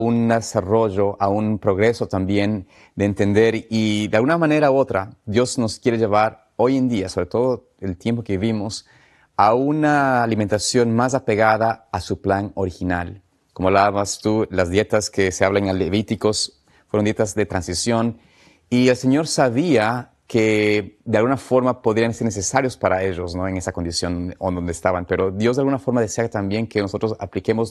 un desarrollo, a un progreso también de entender, y de alguna manera u otra Dios nos quiere llevar hoy en día, sobre todo el tiempo que vivimos, a una alimentación más apegada a su plan original. Como hablabas tú, las dietas que se hablan en Levíticos fueron dietas de transición, y el Señor sabía que de alguna forma podrían ser necesarios para ellos, ¿no? En esa condición o donde estaban, pero Dios de alguna forma desea también que nosotros apliquemos